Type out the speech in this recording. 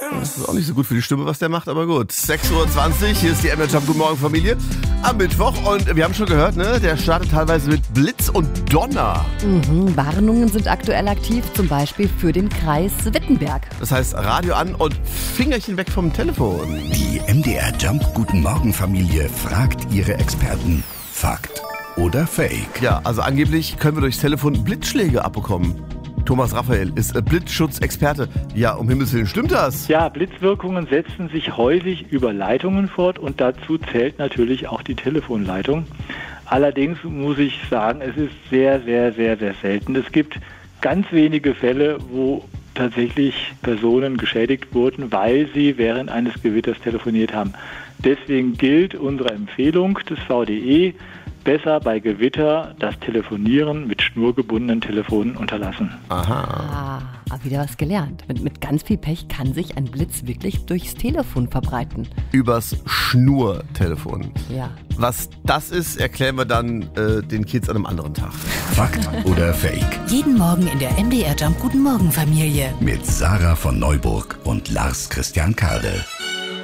Das ist auch nicht so gut für die Stimme, was der macht, aber gut. 6:20 Uhr, hier ist die MDR Jump. Guten Morgen, Familie. Am Mittwoch und wir haben schon gehört, ne? Der startet teilweise mit Blitz und Donner. Warnungen sind aktuell aktiv, zum Beispiel für den Kreis Wittenberg. Das heißt, Radio an und Fingerchen weg vom Telefon. Die MDR Jump Guten Morgen Familie fragt ihre Experten. Fakt oder Fake? Ja, also angeblich können wir durchs Telefon Blitzschläge abbekommen. Thomas Raphael ist Blitzschutzexperte. Ja, um Himmels Willen, stimmt das? Ja, Blitzwirkungen setzen sich häufig über Leitungen fort und dazu zählt natürlich auch die Telefonleitung. Allerdings muss ich sagen, es ist sehr, sehr, sehr, sehr selten. Es gibt ganz wenige Fälle, wo tatsächlich Personen geschädigt wurden, weil sie während eines Gewitters telefoniert haben. Deswegen gilt unsere Empfehlung des VDE, besser bei Gewitter das Telefonieren mit schnurgebundenen Telefonen unterlassen. Aha. Wieder was gelernt. Mit ganz viel Pech kann sich ein Blitz wirklich durchs Telefon verbreiten. Übers Schnurtelefon. Ja. Was das ist, erklären wir dann den Kids an einem anderen Tag. Fakt oder Fake? Jeden Morgen in der MDR Jump Guten Morgen Familie. Mit Sarah von Neuburg und Lars Christian Kade.